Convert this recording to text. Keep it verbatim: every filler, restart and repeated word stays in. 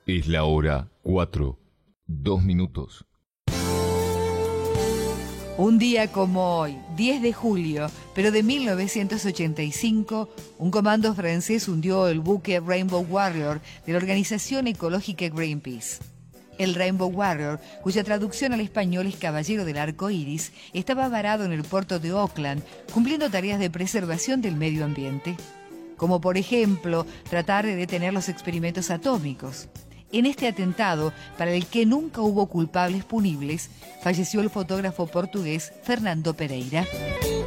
Es la hora cuatro, dos minutos. Un día como hoy, diez de julio, pero de mil novecientos ochenta y cinco, un comando francés hundió el buque Rainbow Warrior de la organización ecológica Greenpeace. El Rainbow Warrior, cuya traducción al español es Caballero del Arco Iris, estaba varado en el puerto de Auckland, cumpliendo tareas de preservación del medio ambiente, como por ejemplo tratar de detener los experimentos atómicos. En este atentado, para el que nunca hubo culpables punibles, falleció el fotógrafo portugués Fernando Pereira.